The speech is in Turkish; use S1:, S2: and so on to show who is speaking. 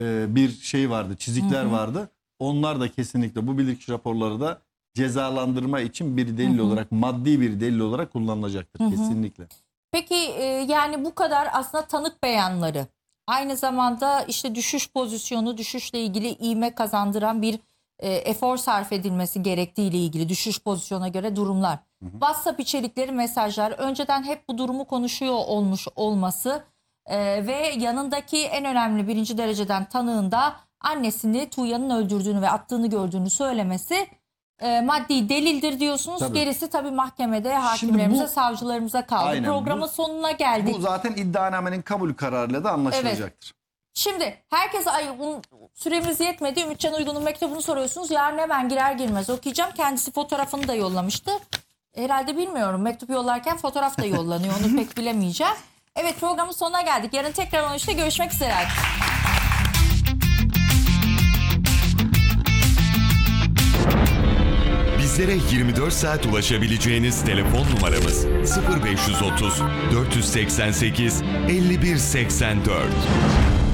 S1: bir şey vardı, çizikler vardı. Onlar da kesinlikle bu bilirkişi raporları da cezalandırma için bir delil olarak, maddi bir delil olarak kullanılacaktır kesinlikle.
S2: Peki yani bu kadar aslında tanık beyanları, aynı zamanda işte düşüş pozisyonu, düşüşle ilgili ivme kazandıran bir efor sarf edilmesi gerektiği ile ilgili düşüş pozisyona göre durumlar. WhatsApp içerikleri, mesajlar, önceden hep bu durumu konuşuyor olmuş olması ve yanındaki en önemli birinci dereceden tanığında annesini Tuğya'nın öldürdüğünü ve attığını gördüğünü söylemesi maddi delildir diyorsunuz.
S1: Tabii.
S2: Gerisi tabii mahkemede hakimlerimize, savcılarımıza kaldı.
S1: Aynen,
S2: Programın sonuna geldik.
S1: Bu zaten iddianamenin kabul kararıyla da anlaşılacaktır.
S2: Şimdi herkes süremiz yetmedi. Ümitcan Uygun'un mektubunu soruyorsunuz. Yarın hemen girer girmez okuyacağım. Kendisi fotoğrafını da yollamıştı. Herhalde bilmiyorum. Mektup yollarken fotoğraf da yollanıyor. Onu pek bilemeyeceğim. Evet, programın sonuna geldik. Yarın tekrar 13'te görüşmek üzere.
S3: Bizlere 24 saat ulaşabileceğiniz telefon numaramız 0530 488 5184.